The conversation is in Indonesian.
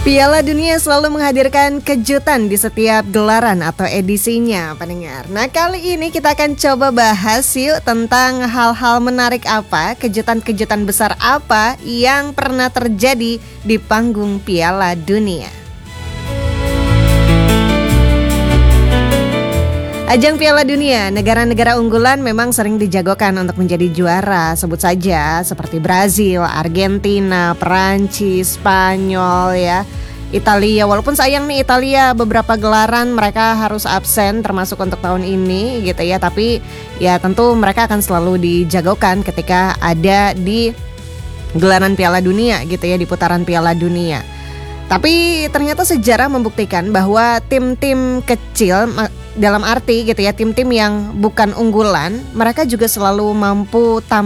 Piala Dunia selalu menghadirkan kejutan di setiap gelaran atau edisinya, pendengar. Nah, kali ini kita akan coba bahas yuk tentang hal-hal menarik apa, kejutan-kejutan besar apa yang pernah terjadi di panggung Piala Dunia. Ajang Piala Dunia, negara-negara unggulan memang sering dijagokan untuk menjadi juara. Sebut saja seperti Brazil, Argentina, Perancis, Spanyol ya, Italia. Walaupun sayang nih Italia beberapa gelaran mereka harus absen termasuk untuk tahun ini gitu ya. Tapi ya tentu mereka akan selalu dijagokan ketika ada di gelaran Piala Dunia gitu ya, di putaran Piala Dunia. Tapi ternyata sejarah membuktikan bahwa tim-tim kecil, dalam arti gitu ya, tim-tim yang bukan unggulan, mereka juga selalu mampu tampil